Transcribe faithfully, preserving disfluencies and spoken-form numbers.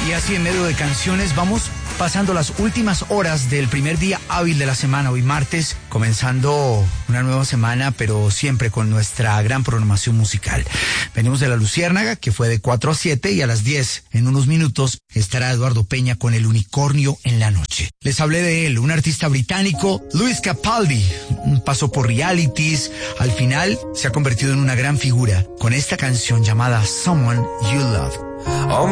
Y así en medio de canciones vamos pasando las últimas horas del primer día hábil de la semana, hoy martes, comenzando una nueva semana, pero siempre con nuestra gran programación musical. Venimos de La Luciérnaga, que fue de cuatro a siete, y a las diez, en unos minutos, estará Eduardo Peña con El Unicornio en la Noche. Les hablé de él, un artista británico, Lewis Capaldi, pasó por realities, al final se ha convertido en una gran figura con esta canción llamada Someone You Love.